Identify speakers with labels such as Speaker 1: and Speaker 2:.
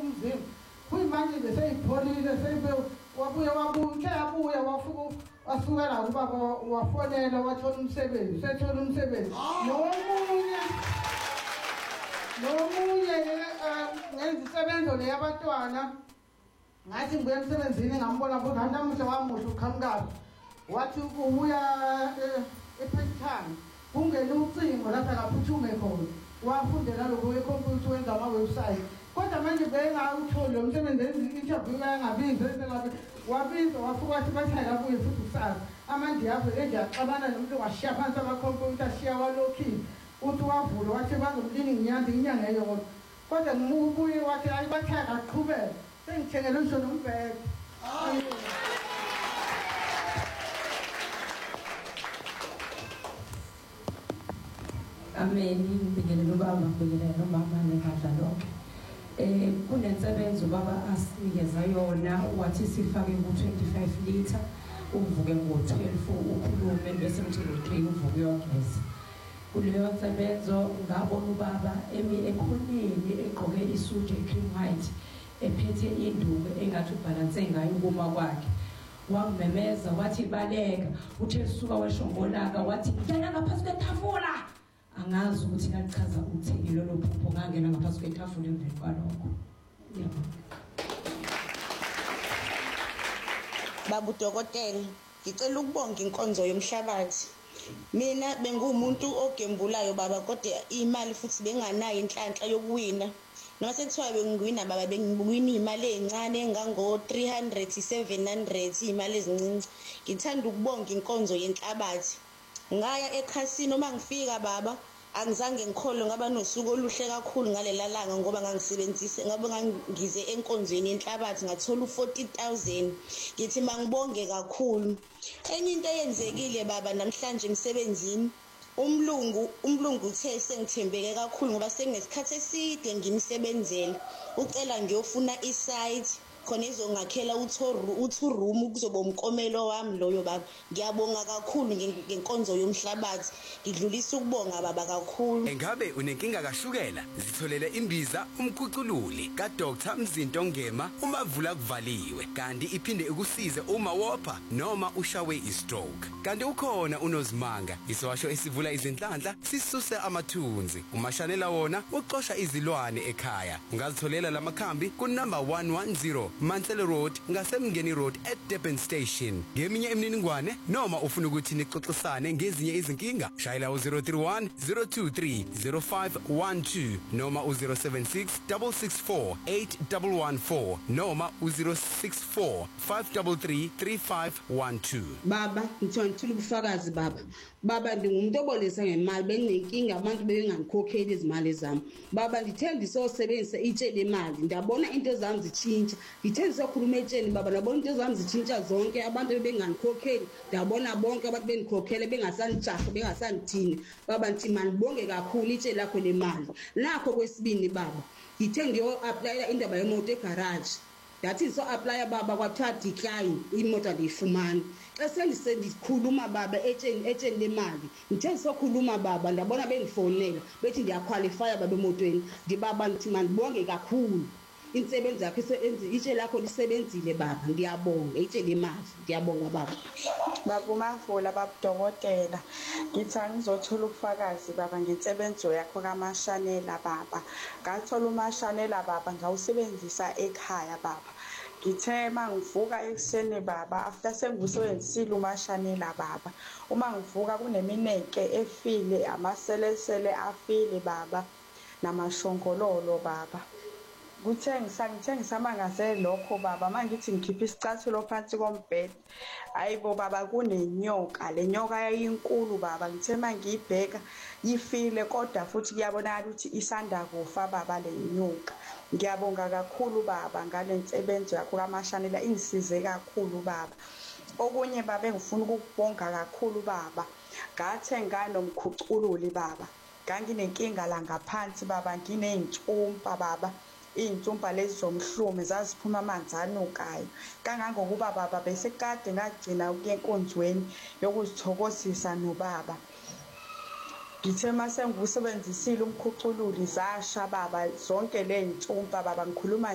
Speaker 1: umzimba kuyimanje nje seyipholile wabuya wasuka la ubaba wafonela wathola umsebenzi sethola umsebenzi nomunye ngenza isebenzo le yabantwana ngathi ngibuya emsebenzini ngambona futhi namuhla wamuhle uqhamukazi wathi ubuya ePentang kungena ucingo lapha kaphuthume khona wafundela lokho ekhompyutha wenza ama-website kodwa manje bengawutholi lo msebenzi interview yangabiza wabiza wafuka wathi bathayela kuye futhi kusasa amanje yazo enje axabana nomuntu washiya phansi amakhompyutha ashiya walokhile uthi wavula wathi bazomlini nginyanda inyanga eyodwa kodwa ngimubuye wathi hayi bathayela aqhubele sengithengele usho nombhede.
Speaker 2: Amen. Ngibingelela ubaba, ngibingelela nomama nekadla lonke. Kunensebenzo baba asinikeza yona wathi sifake ku-25 litha uvuke ngo-12 ukhulume bese mthi ngo-3 uvuke uyogeza. Kuleyo nsebenzo ngabona ubaba ekhoneni egqoke isudu e-cream white ephethe induku engathi ubhalanse ngayo ukuma kwakhe. Wangimemeza wathi baleka uthe suka weshongolaka wathi ngena ngaphansi kwetafula. Angazi ukuthi ngalichaza ukuthini lolo phupho ngangena ngaphansi kwetafula emveni kwalokho.
Speaker 3: Baba uDokotela, ngicela ukubonga inkonzo yomhlabathi. Mina bengumuntu ogembulayo baba kodwa imali futhi benganayo inhlanhla yokuwina. Noma sekuthiwa bengiwina baba bengiwina imali encane engango 300 700 imali ezincinci. Ngithanda ukubonga inkonzo yenhlabathi. Ngaya ekhasini uma ngifika baba angizange ngikholwe ngaba nosuku oluhle kakhulu ngalela langa ngoba ngangize enkonzweni yenhlabathi ngathola u40,000 ngithi mangibonge kakhulu. Enye into eyenzekile baba namhlanje emsebenzini umlungu uthe sengithembeke kakhulu ngoba senginesikhathi eside ngimsebenzela ucela ngiyofuna isite khona izongakhela uthi-room kuzoba umkomelo wami loyo baba. Ngiyabonga kakhulu ngenkonzo yomhlabathi. Ngidlulisa ukubonga baba kakhulu.
Speaker 4: Engabe unenkinga kashukela? Zitholele imbiza umkhucululi kaDr Mzinto Ngema umavula kuvaliwe kanti iphinde ikusize uma wopha noma ushawe istroke. Kanti ukhona unozimanga isosho esivula izinhlanhla sisuse amathunzi. Umashanela wona uxosha izilwane ekhaya. Ungazitholela lamakhambi ku number 110 Mansell Road ngasemngeni Road at Durban Station. Ngeminye imininingwane noma ufuna ukuthi nixoxisane ngezinye izinkinga shayela u031 023 0512 noma u076 664 8114 noma u064 533 3512.
Speaker 5: Baba ngithula ubufakazi baba. Baba ndingumuntu obolisa ngemali benginenkinga abantu bengangikhokheli izimali zami. Baba ndithemba isosebenzisa itshe lemali ndabona into zami zitshintsha. Ngithe ngisakhuluma etsheni baba nabona into zami zitshintsha zonke abantu bengangikhokheli ndabona bonke abantu bengikhokhele bengasanijaha bengasanithini. Baba ngithi manibonge kakhulu itshe lakho lemali. Nakho kwesibini baba ngithe ngiyo-applyela indaba yemoto egarage. Yathi so-apply baba kwathiwa decline imoto ndiyifumana. Xa sendikhuluma baba etsheni lemali ngithe ngisokhuluma baba ndabona bengifonela bethi ndiyaqualifya baba emotweni. Ndibaba ndithi mandibonge kakhulu insebenzi yakho itshe lakho lisebenzile baba. Ngiyabonga itshe lemali. Ngiyabonga baba.
Speaker 6: Baba uMavula baba uDokotela ngithi angizothola ubufakazi baba ngensebenzo yakho kaMashanela baba. Ngathola uMashanela baba ngawusebenzisa ekhaya baba. Ngithe mangivuka ekuseni baba after sengusebenzisile uMashanela baba uma ngivuka kunemineke efile amaselesele afile baba namashongololo baba. Ngithe ngisamangazele lokho baba mangithi ngikhipha isicathulo phansi kombhede ayibo baba kunenyoka. Le nyoka yayinkulu baba ngithe mangiyibheka yifile kodwa futhi kuyabonakala ukuthi isanda kufa baba le nyoka. Ngiyabonga kakhulu baba ngale nsebenzo yakho kaMashanela ingisize kakhulu baba. Okunye baba engifuna ukukubonga kakhulu baba ngathenga nomkhucululi baba. Nganginenkinga la ngaphansi baba nginey'ntsumpa baba. Iy'ntsumpa lezi zomhlume zaziphuma amanzi anukayo kangangokuba baba bese kade ngagcina ukuya enkonzweni yokuzithokozisa nobaba. Ngithe mase ngiwusebenzisile umkhucululi zasha baba zonke le y'ntsumpa baba ngikhuluma